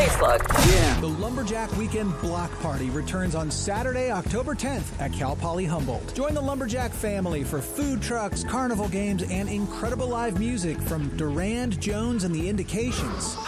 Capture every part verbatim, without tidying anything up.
Hey, Slug. Yeah. The Lumberjack Weekend Block Party returns on Saturday, October tenth at Cal Poly Humboldt. Join the Lumberjack family for food trucks, carnival games, and incredible live music from Durand, Jones, and the Indications.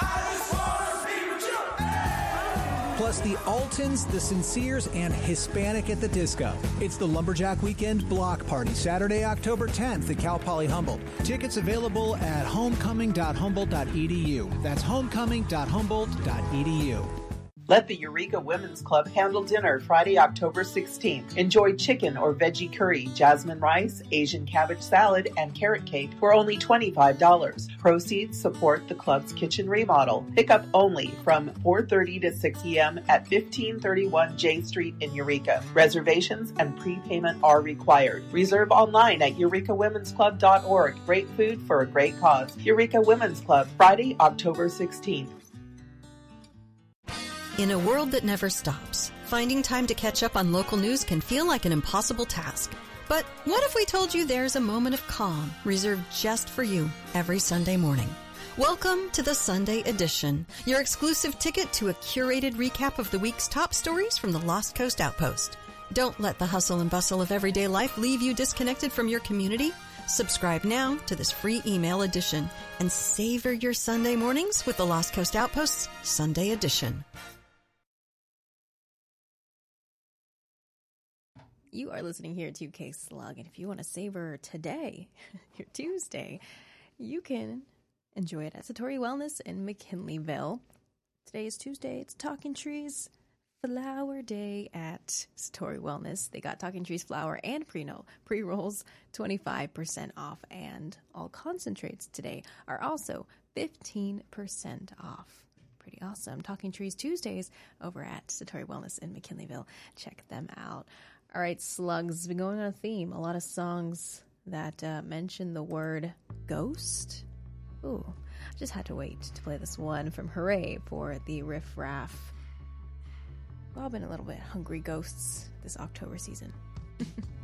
Plus the Altons, the Sinceres, and Hispanic at the Disco. It's the Lumberjack Weekend Block Party, Saturday, October tenth at Cal Poly Humboldt. Tickets available at homecoming dot humboldt dot e d u. That's homecoming dot humboldt dot e d u. Let the Eureka Women's Club handle dinner Friday, October sixteenth. Enjoy chicken or veggie curry, jasmine rice, Asian cabbage salad, and carrot cake for only twenty-five dollars. Proceeds support the club's kitchen remodel. Pickup only from four thirty to six p.m. at fifteen thirty-one J Street in Eureka. Reservations and prepayment are required. Reserve online at eureka women's club dot org. Great food for a great cause. Eureka Women's Club, Friday, October sixteenth. In a world that never stops, finding time to catch up on local news can feel like an impossible task. But what if we told you there's a moment of calm reserved just for you every Sunday morning? Welcome to the Sunday Edition, your exclusive ticket to a curated recap of the week's top stories from the Lost Coast Outpost. Don't let the hustle and bustle of everyday life leave you disconnected from your community. Subscribe now to this free email edition and savor your Sunday mornings with the Lost Coast Outpost's Sunday Edition. You are listening here to K-Slug, and if you want to savor today, your Tuesday, you can enjoy it at Satori Wellness in McKinleyville. Today is Tuesday. It's Talking Trees Flower Day at Satori Wellness. They got Talking Trees flower and pre-roll, pre-rolls twenty-five percent off, and all concentrates today are also fifteen percent off. Pretty awesome. Talking Trees Tuesdays over at Satori Wellness in McKinleyville. Check them out. All right, Slugs, been going on a theme. A lot of songs that uh, mention the word ghost. Ooh, I just had to wait to play this one from Hooray for the Riff Raff. Well, I've been a little bit hungry ghosts this October season.